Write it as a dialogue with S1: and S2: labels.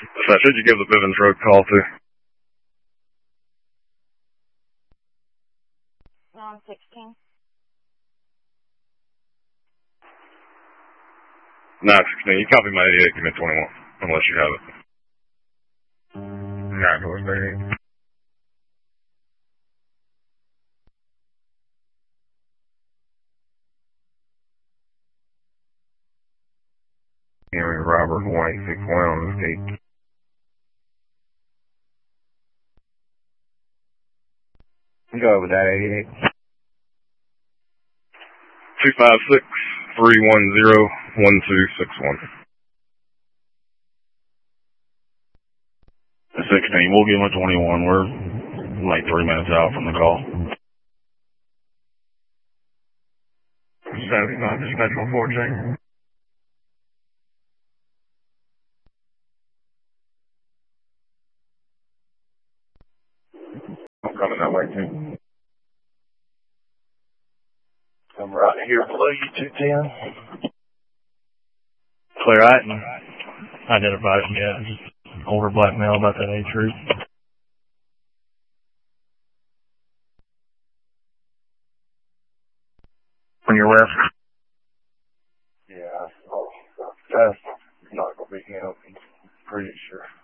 S1: So should you give the Bivens Road call to?
S2: 916.
S1: 916. You copy my 88, give me 21, unless you have it. 928. Henry Robert 1861 on the gate. Go with that 88. 256-310-1261.
S3: 16, we'll give him a 21. We're like 3 minutes out from the call.
S1: 75 dispatch 114. I'm coming that way too. I'm right here below you, 210.
S3: Clear, I hadn't identified him yet. Just an older black male about that age group.
S1: On your left? Yeah, that's not going to be him. I'm pretty sure.